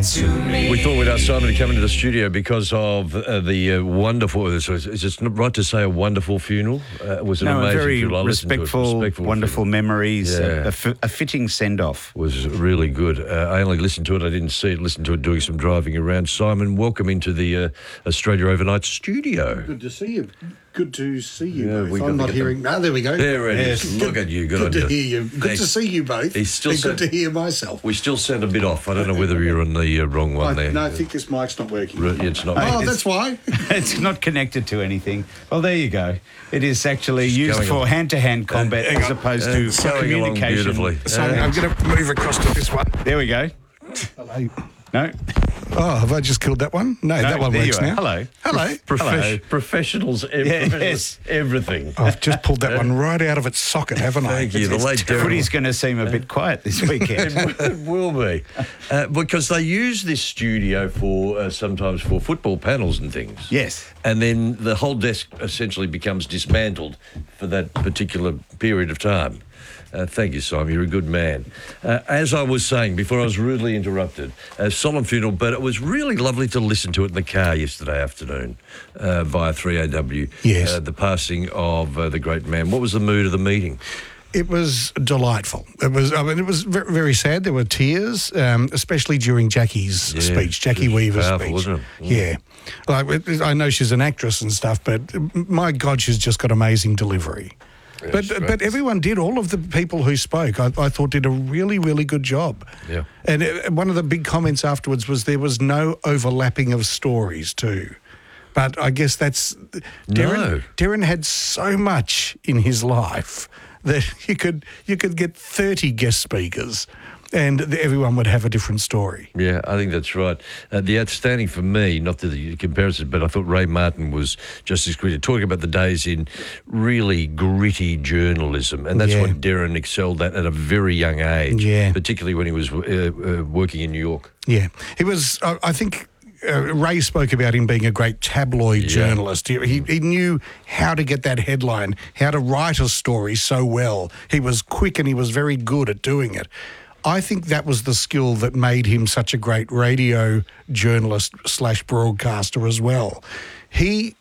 to me. We thought we'd ask Simon to come into the studio because of the wonderful, is it right to say a wonderful funeral? Was it amazing? A very funeral? I listened to it. respectful, wonderful funeral. memories, Yeah. a fitting send-off. Was really good. I only listened to it. I didn't see it. Listened to it doing some driving around. Simon, welcome into the Australia Overnight studio. Good to see you. Good to see you Yeah, we both. got I'm to not get hearing... No, there we go. There it is. Yes. Look at you. Good on to you. hear you. Good Thanks. to see you both. He's still and good to hear myself. We still sound a bit off. I don't know whether you're on the wrong one there. No, I think this mic's not working. It's not. Oh, that's why. It's not connected to anything. Well, there you go. It is actually It's used going for along. hand-to-hand combat as opposed to It's going along communication. beautifully. So I'm going to move across to this one. There we go. Hello. No. Oh, have I just killed that one? No, that one there works you are. now. Hello. Hello. Hello. Professionals, Yes. everything. I've just pulled that one right out of its socket, haven't I? Thank you. The late Darren. Footy's going to seem a bit quiet this weekend. It will be, because they use this studio for sometimes for football panels and things. Yes. And then the whole desk essentially becomes dismantled for that particular period of time. Thank you, Simon. You're a good man. As I was saying before, I was rudely interrupted. A solemn funeral, but it was really lovely to listen to it in the car yesterday afternoon via 3AW. Yes. The passing of the great man. What was the mood of the meeting? It was delightful. It was very, very sad. There were tears, especially during Jackie's speech, Jackie Weaver's powerful, speech. wasn't it? Yeah. I know she's an actress and stuff, but my God, she's just got amazing delivery. But everyone did. All of the people who spoke, I thought, did a really, really good job. Yeah. And one of the big comments afterwards was there was no overlapping of stories too. But I guess that's... Darren had so much in his life that you could get 30 guest speakers and everyone would have a different story. Yeah, I think that's right. The outstanding for me, not the comparison, but I thought Ray Martin was just as great. Talking about the days in really gritty journalism, and that's what Darren excelled at a very young age, particularly when he was working in New York. Yeah, he was, I think... Ray spoke about him being a great tabloid journalist. He knew how to get that headline, how to write a story so well. He was quick and he was very good at doing it. I think that was the skill that made him such a great radio journalist / broadcaster as well. He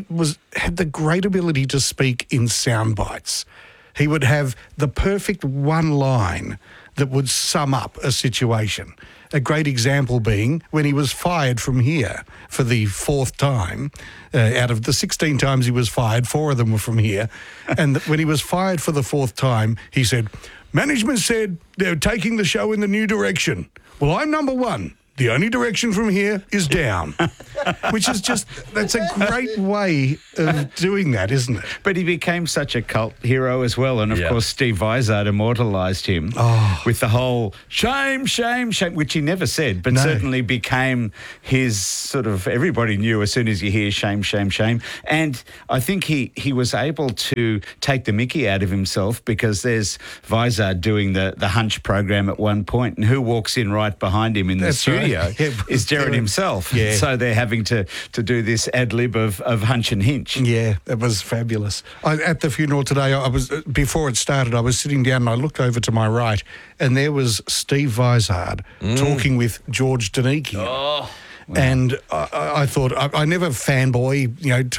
had the great ability to speak in sound bites. He would have the perfect one line that would sum up a situation. A great example being when he was fired from here for the fourth time. Out of the 16 times he was fired, 4 of them were from here. And when he was fired for the fourth time, he said, "Management said they're taking the show in the new direction. Well, I'm number 1. The only direction from here is down." Which is that's a great way of doing that, isn't it? But he became such a cult hero as well. And, of course, Steve Vizard immortalised him with the whole shame, shame, shame, which he never said, but certainly became his sort of, everybody knew as soon as you hear shame, shame, shame. And I think he was able to take the mickey out of himself because there's Vizard doing the Hunch program at one point, and who walks in right behind him in the studio is Darren himself. Yeah. So they're having to do this ad-lib of Hunch and Hinch. Yeah, it was fabulous. At the funeral today, before it started, I was sitting down and I looked over to my right and there was Steve Vizard talking with George Danikian. Oh. And I thought, I never fanboy,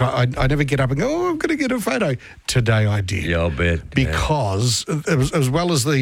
I never get up and go, I'm going to get a photo. Today I did. Yeah, I'll bet. Because as well as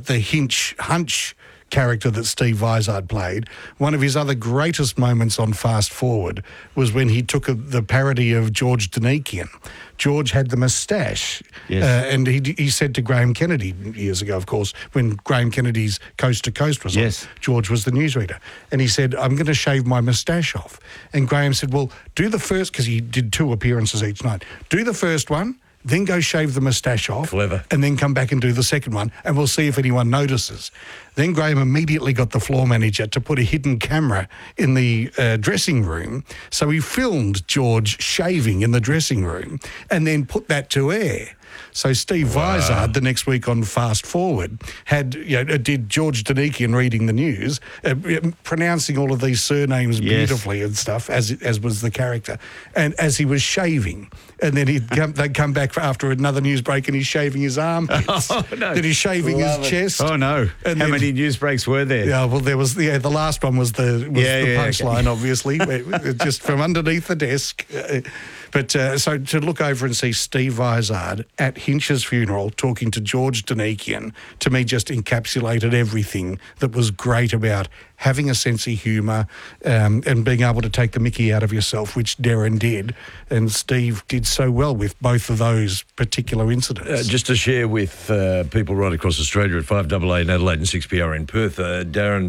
the Hunch character that Steve Vizard played, one of his other greatest moments on Fast Forward was when he took the parody of George Danikian. George had the moustache, and he said to Graham Kennedy years ago, of course, when Graham Kennedy's Coast to Coast was on, George was the newsreader, and he said, "I'm going to shave my moustache off." And Graham said, "Well, do the first," because he did 2 appearances each night, "do the first one, then go shave the moustache off. Clever. And then come back and do the second one, and we'll see if anyone notices." Then Graham immediately got the floor manager to put a hidden camera in the dressing room. So he filmed George shaving in the dressing room and then put that to air. So Steve Vizard, the next week on Fast Forward, did George Danikian reading the news, pronouncing all of these surnames beautifully and stuff, as was the character, and as he was shaving. And then they'd come back after another news break and he's shaving his armpits. Oh, no. Then he's shaving his chest. Oh, no. And How many news breaks were there? Yeah, well, there was the last one was the punchline, obviously, just from underneath the desk. But so to look over and see Steve Vizard at Hinch's funeral talking to George Danikian, to me just encapsulated everything that was great about having a sense of humour and being able to take the mickey out of yourself, which Darren did. And Steve did so well with both of those particular incidents. Just to share with people right across Australia at 5AA in Adelaide and 6PR in Perth, Darren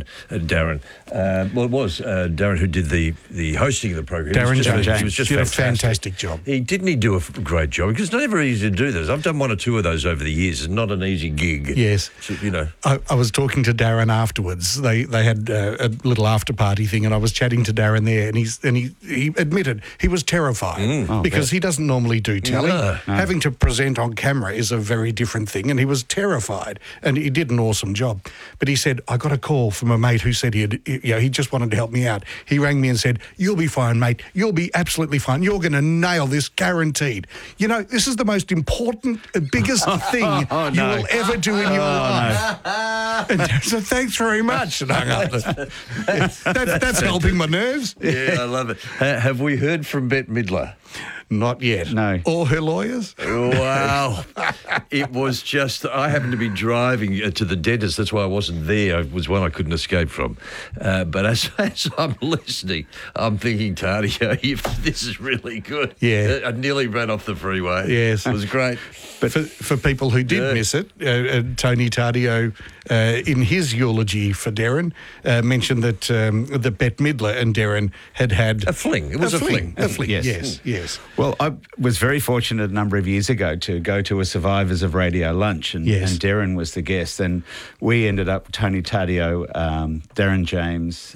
who did the hosting of the program. Darren James. He was just did fantastic. a fantastic job. He do a great job, because it's never easy to do this. I've done one or two of those over the years. It's not an easy gig. Yes. So, you know. I was talking to Darren afterwards. They had a little after party thing, and I was chatting to Darren there, and he admitted he was terrified because he doesn't normally do telly. No. Having to present on camera is a very different thing, and he was terrified, and he did an awesome job. But he said, I got a call from a mate who said he just wanted to help me out. He rang me and said, "You'll be fine, mate. You'll be absolutely fine. You're going to nail this, guaranteed. You know, this is the most important, biggest thing you will ever do in your life." And so thanks very much. And hung up. That's helping my nerves. Yeah, I love it. Have we heard from Bette Midler? Not yet. No. Or her lawyers? Wow. It was just, I happened to be driving to the dentist. That's why I wasn't there. It was one I couldn't escape from. But as I'm listening, I'm thinking, Tadio, this is really good. Yeah. I nearly ran off the freeway. Yes. It was great. But for people who did miss it, Tony Tadio, in his eulogy for Darren, mentioned that Bette Midler and Darren had A fling. It was a fling. A fling, Yes. yes. Well, I was very fortunate a number of years ago to go to a Survivors of Radio lunch, and Darren was the guest. And we ended up, Tony Tadio, Darren James,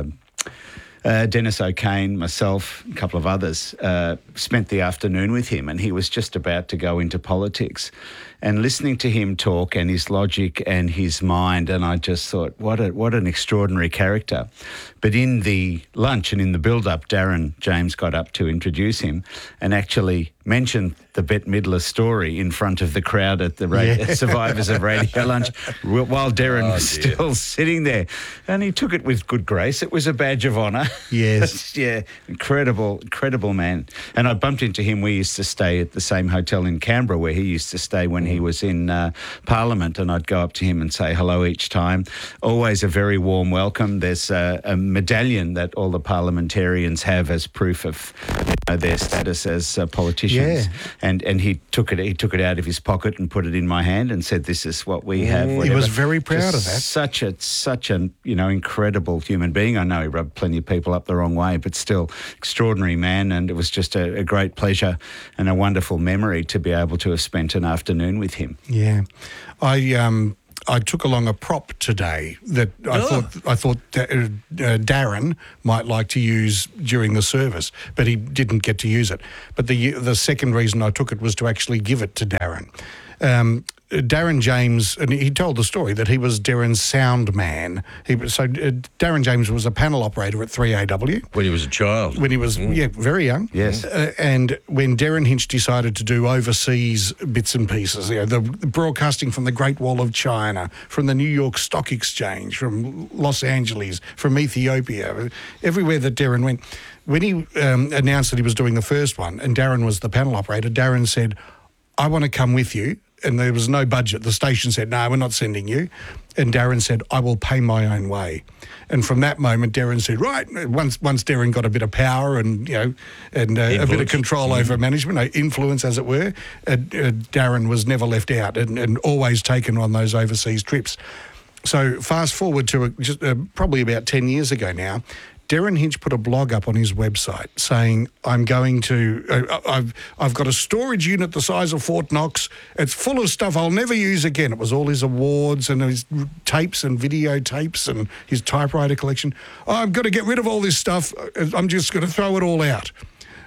Dennis O'Kane, myself, a couple of others, spent the afternoon with him, and he was just about to go into politics. And listening to him talk and his logic and his mind, and I just thought, what an extraordinary character. But in the lunch and in the build-up, Darren James got up to introduce him and actually mentioned the Bette Midler story in front of the crowd at the Survivors of Radio lunch while Darren was still sitting there. And he took it with good grace. It was a badge of honour. Yes. Yeah, incredible man. And I bumped into him. We used to stay at the same hotel in Canberra where he used to stay when he was in Parliament, and I'd go up to him and say hello each time. Always a very warm welcome. There's a medallion that all the parliamentarians have as proof of their status as politicians. Yeah. And he took it out of his pocket and put it in my hand and said, "This is what we have." Whatever. He was very proud of that. Such an incredible human being. I know he rubbed plenty of people up the wrong way, but still extraordinary man. And it was just a great pleasure and a wonderful memory to be able to have spent an afternoon with him. Yeah, I took along a prop today that I thought Darren might like to use during the service, but he didn't get to use it. But the second reason I took it was to actually give it to Darren. Darren James, and he told the story that he was Darren's sound man. Darren James was a panel operator at 3AW. When he was a child. When he was, very young. Yes. And when Darren Hinch decided to do overseas bits and pieces, the broadcasting from the Great Wall of China, from the New York Stock Exchange, from Los Angeles, from Ethiopia, everywhere that Darren went, when he announced that he was doing the first one, and Darren was the panel operator, Darren said, "I want to come with you." And there was no budget. The station said, "No, we're not sending you." And Darren said, "I will pay my own way." And from that moment, Darren said, right, once Darren got a bit of power and, a bit of control over management, influence as it were, Darren was never left out and always taken on those overseas trips. So fast forward to just probably about 10 years ago now, Darren Hinch put a blog up on his website saying, I've got a storage unit the size of Fort Knox. It's full of stuff I'll never use again. It was all his awards and his tapes and videotapes and his typewriter collection. I've got to get rid of all this stuff. I'm just going to throw it all out.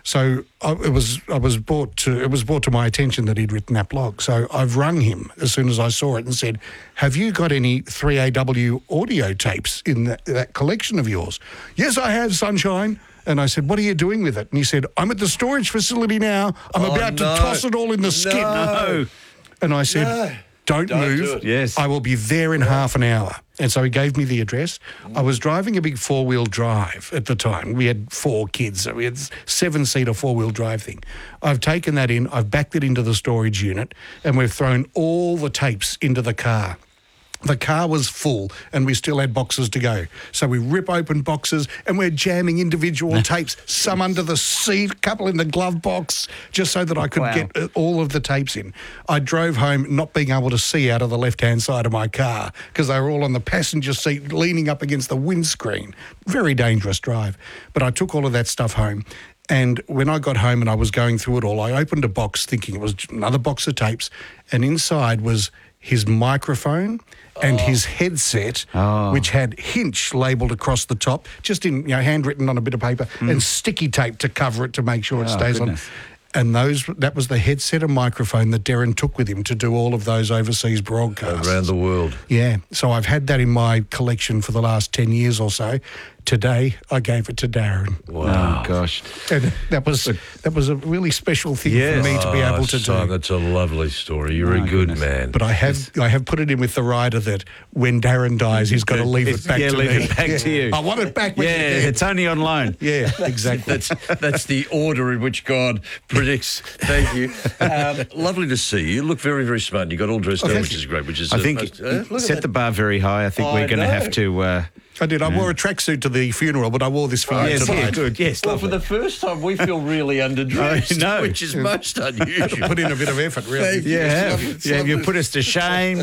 So it was brought to my attention that he'd written that blog. So I've rung him as soon as I saw it and said, "Have you got any 3AW audio tapes in that collection of yours?" "Yes, I have, Sunshine." And I said, "What are you doing with it?" And he said, "I'm at the storage facility now. I'm about to toss it all in the skip." No. And I said, Don't move. do it. Yes. I will be there in half an hour. And so he gave me the address. I was driving a big four-wheel drive at the time. We had 4 kids, so we had 7-seater four-wheel drive thing. I've taken that in, I've backed it into the storage unit, and we've thrown all the tapes into the car. The car was full and we still had boxes to go. So we rip open boxes and we're jamming individual tapes, some under the seat, a couple in the glove box, just so that I could get all of the tapes in. I drove home not being able to see out of the left-hand side of my car because they were all on the passenger seat leaning up against the windscreen. Very dangerous drive. But I took all of that stuff home. And when I got home and I was going through it all, I opened a box thinking it was another box of tapes, and inside was his microphone and his headset, which had Hinch labelled across the top, just in handwritten on a bit of paper, and sticky tape to cover it to make sure it stays on. And that was the headset and microphone that Darren took with him to do all of those overseas broadcasts. Around the world. Yeah. So I've had that in my collection for the last 10 years or so. Today, I gave it to Darren. Wow. Oh, gosh. And that was a really special thing for me to be able to do. That's a lovely story. You're a good man. But I have put it in with the rider that when Darren dies, he's got to leave it back to me. Leave it back to you. I want it back when you're dead. It's only on loan. Yeah, exactly. That's the order in which God predicts. Thank you. Lovely to see you. You look very, very smart. You got all dressed up, which is great. Which is I think look set at the bar very high. I think we're going to have to... I did. I wore a tracksuit to the funeral, but I wore this for you yes, tonight. yeah, good. Yes, well, for the first time, we feel really underdressed, which is most unusual. Put in a bit of effort, really. You put us to shame.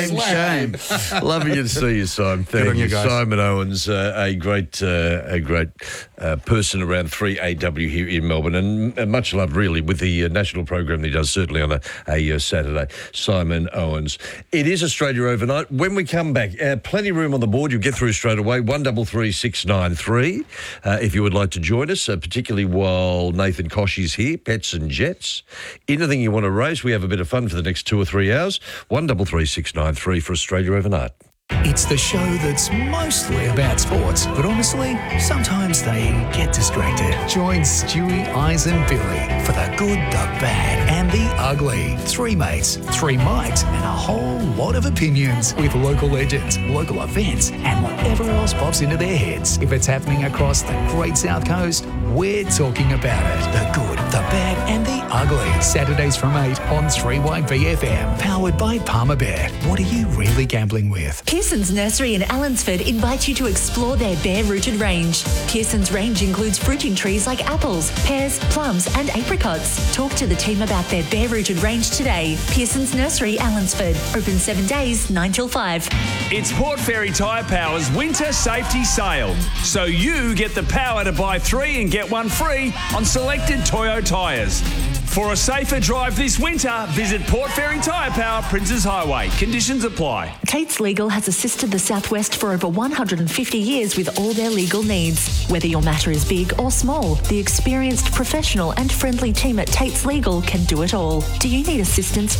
Lovely to see you, Simon. Thank you, guys. Simon Owens, a great person around 3AW here in Melbourne, and much love really with the national program that he does, certainly on a Saturday. Simon Owens. It is Australia Overnight. When we come back, plenty of room on the board. You'll get through straight away, 133693. If you would like to join us, particularly while Nathan Kosh is here, Pets and Jets. Anything you want to raise, we have a bit of fun for the next 2 or 3 hours. 133693 for Australia Overnight. It's the show that's mostly about sports, but honestly, sometimes they get distracted. Join Stewie, Eyes and Billy for the good, the bad and the ugly. 3 mates, 3 mics and a whole lot of opinions with local legends, local events and whatever else pops into their heads. If it's happening across the Great South Coast, we're talking about it. The good, the bad and the ugly. Saturdays from 8 on 3YBFM. Powered by Palmerbet. What are you really gambling with? Pearson's Nursery in Allensford invites you to explore their bare-rooted range. Pearson's range includes fruiting trees like apples, pears, plums and apricots. Talk to the team about their bare-rooted range today. Pearson's Nursery, Allensford. Open 7 days, 9 till 5. It's Port Fairy Tyre Power's Winter Safety Sale. So you get the power to buy 3 and get 1 free on selected Toyo tyres. For a safer drive this winter, visit Port Fairy Tyre Power, Princes Highway. Conditions apply. Tate's Legal has assisted the Southwest for over 150 years with all their legal needs. Whether your matter is big or small, the experienced, professional and friendly team at Tate's Legal can do it all. Do you need assistance